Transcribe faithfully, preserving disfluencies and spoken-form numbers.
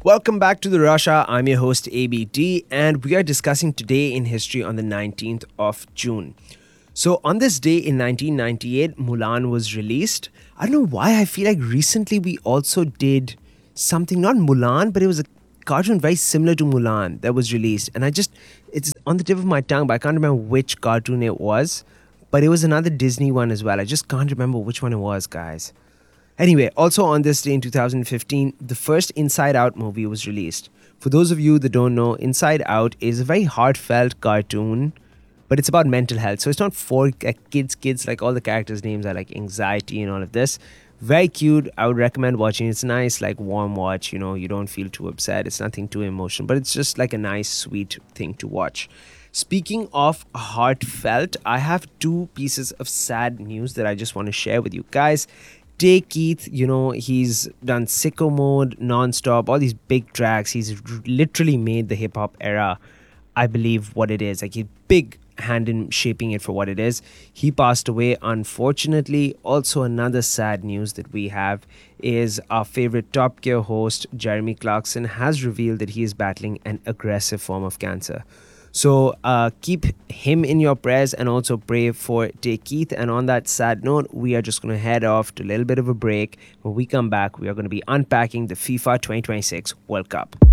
Welcome back to the Russia. I'm your host A B D, and we are discussing today in history on the nineteenth of June. So, on this day in nineteen ninety-eight, Mulan was released. I don't know why I feel like recently we also did something, not Mulan, but it was a cartoon very similar to Mulan that was released. And I just, it's on the tip of my tongue, but I can't remember which cartoon it was. But it was another Disney one as well. I just can't remember which one it was, guys. Anyway, also on this day in two thousand fifteen, the first Inside Out movie was released. For those of you that don't know, Inside Out is a very heartfelt cartoon, but it's about mental health. So it's not for like, kids, kids, like all the characters' names are like anxiety and all of this. Very cute. I would recommend watching. It's nice, like warm watch, you know, you don't feel too upset. It's nothing too emotional, but it's just like a nice, sweet thing to watch. Speaking of heartfelt, I have two pieces of sad news that I just want to share with you guys. Tay Keith, you know, he's done Sicko Mode, Non-Stop, all these big tracks. He's r- literally made the hip-hop era, I believe, what it is. Like, he's big hand in shaping it for what it is. He passed away, unfortunately. Also, another sad news that we have is our favorite Top Gear host, Jeremy Clarkson, has revealed that he is battling an aggressive form of cancer. So uh, keep him in your prayers and also pray for Tay Keith. And on that sad note, we are just going to head off to a little bit of a break. When we come back, we are going to be unpacking the FIFA twenty twenty-six World Cup.